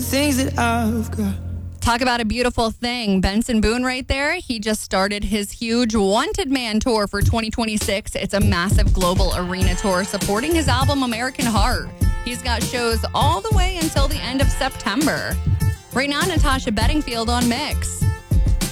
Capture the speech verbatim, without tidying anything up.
things that I've got. Talk about a beautiful thing. Benson Boone right there. He just started his huge Wanted Man tour for twenty twenty-six. It's a massive global arena tour supporting his album American Heart. He's got shows all the way until the end of September. Right now, Natasha Bedingfield on Mix.